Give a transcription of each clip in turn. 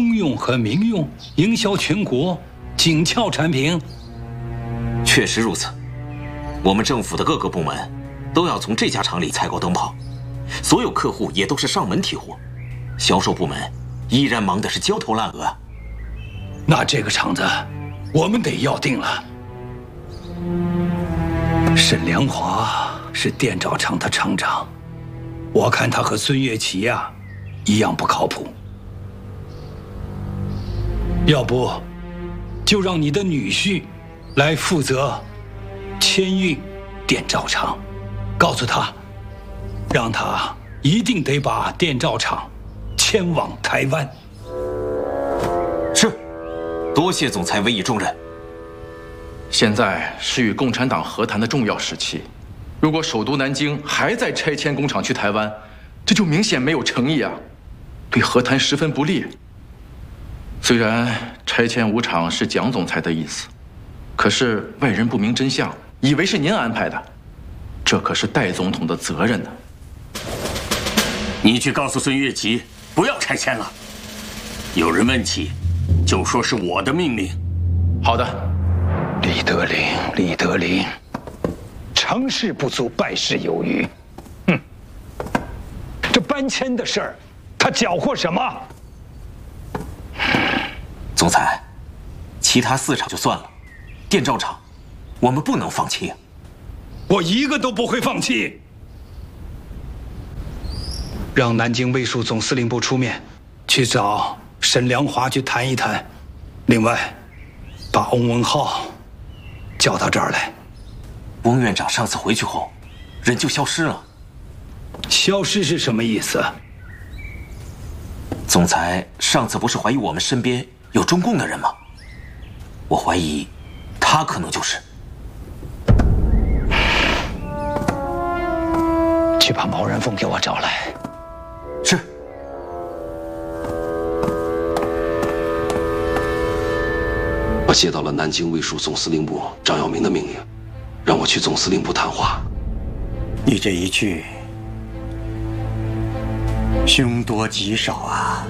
公用和民用，营销全国，紧俏产品。 确实如此，我们政府的各个部门都要从这家厂里采购灯泡，所有客户也都是上门提货，销售部门依然忙得是焦头烂额。 那这个厂子，我们得要定了。沈良华是电照厂的厂长，我看他和孙月琪呀，一样不靠谱。要不，就让你的女婿来负责迁运电照厂，告诉他，让他一定得把电照厂迁往台湾。 是，多谢总裁委以重任。 现在是与共产党和谈的重要时期，如果首都南京还在拆迁工厂去台湾，这就明显没有诚意啊，对和谈十分不利。虽然拆迁五厂是蒋总裁的意思，可是外人不明真相，以为是您安排的，这可是戴总统的责任呢。 你去告诉孙月琪，不要拆迁了。有人问起，就说是我的命令。 好的。 李德林，成事不足败事有余。这搬迁的事儿，他搅和什么？ 总裁，其他4厂就算了，电照厂，我们不能放弃。 我一个都不会放弃。让南京卫戍总司令部出面，去找沈良华去谈一谈。另外，把翁文浩叫到这儿来。 翁院长上次回去后，人就消失了。 消失是什么意思？ 总裁上次不是怀疑我们身边有中共的人吗？我怀疑，他可能就是。 去把毛人凤给我找来。 是。 我接到了南京卫戍总司令部张耀明的命令，让我去总司令部谈话。 你这一去，凶多吉少啊！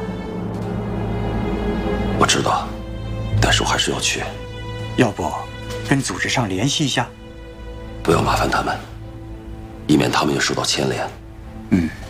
我知道，但是我还是要去。 要不，跟组织上联系一下？ 不要麻烦他们，以免他们也受到牵连。 嗯。